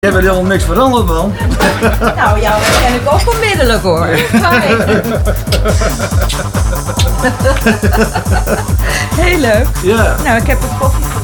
Jij bent helemaal niks veranderd, man. Nou, jou ken ik ook onmiddellijk hoor. Heel leuk. Ja. Nou, ik heb een koffie